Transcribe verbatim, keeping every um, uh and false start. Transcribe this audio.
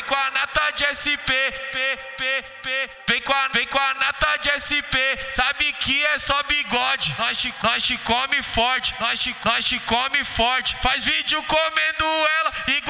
com a nata de S P, P, P, P. Vem com a, vem com a nata de S P, sabe que é só bigode. Nós te, nós te come forte, nós te, nós te come forte. Faz vídeo comendo ela igual